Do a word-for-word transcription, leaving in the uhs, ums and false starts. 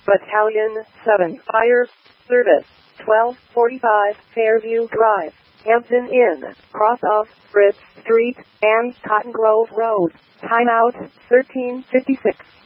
Battalion seven Fire Service, twelve forty-five Fairview Drive, Hampton Inn, cross of Fritz Street and Cotton Grove Road. Timeout thirteen fifty-six.